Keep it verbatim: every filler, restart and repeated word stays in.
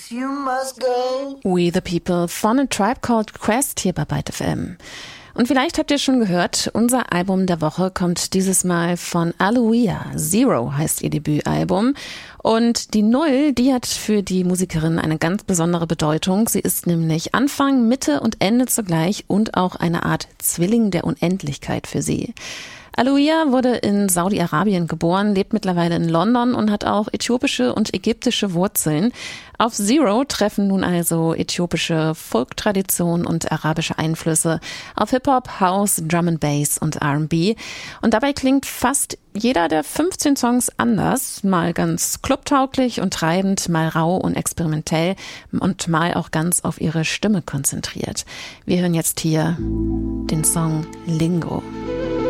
thinks you must go. We the People von A Tribe Called Quest hier bei Byte F M. Und vielleicht habt ihr schon gehört, unser Album der Woche kommt dieses Mal von Aloia. Zero heißt ihr Debütalbum. Und die Null, die hat für die Musikerin eine ganz besondere Bedeutung. Sie ist nämlich Anfang, Mitte und Ende zugleich und auch eine Art Zwilling der Unendlichkeit für sie. Aloia wurde in Saudi-Arabien geboren, lebt mittlerweile in London und hat auch äthiopische und ägyptische Wurzeln. Auf Zero treffen nun also äthiopische Folk-Tradition und arabische Einflüsse auf Hip-Hop, House, Drum and Bass und R and B. Und dabei klingt fast jeder der fünfzehn Songs anders, mal ganz clubtauglich und treibend, mal rau und experimentell und mal auch ganz auf ihre Stimme konzentriert. Wir hören jetzt hier den Song Lingo.